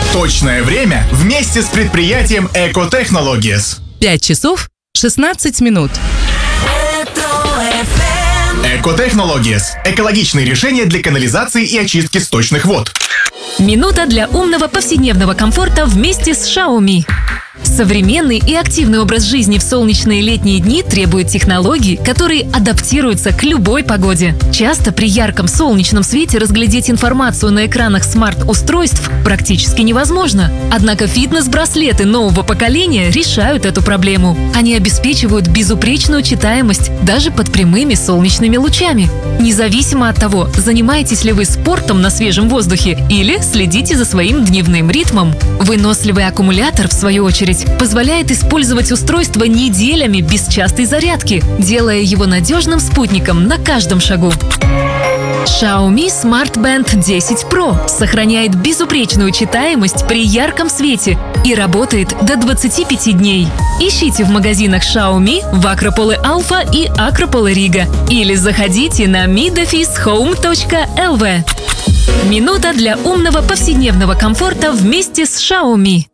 Точное время вместе с предприятием Eco Technologies. 5 часов 16 минут. Eco Technologies – экологичные решения для канализации и очистки сточных вод. Минута для умного повседневного комфорта вместе с Xiaomi. Современный и активный образ жизни в солнечные летние дни требует технологий, которые адаптируются к любой погоде. Часто при ярком солнечном свете разглядеть информацию на экранах смарт-устройств практически невозможно. Однако фитнес-браслеты нового поколения решают эту проблему. Они обеспечивают безупречную читаемость даже под прямыми солнечными лучами. Независимо от того, занимаетесь ли вы спортом на свежем воздухе или следите за своим дневным ритмом. Выносливый аккумулятор, в свою очередь, позволяет использовать устройство неделями без частой зарядки, делая его надежным спутником на каждом шагу. Xiaomi Smart Band 10 Pro сохраняет безупречную читаемость при ярком свете и работает до 25 дней. Ищите в магазинах Xiaomi в Акрополе Альфа и Акрополе Рига или заходите на midofficehome.lv. Минута для умного повседневного комфорта вместе с Xiaomi.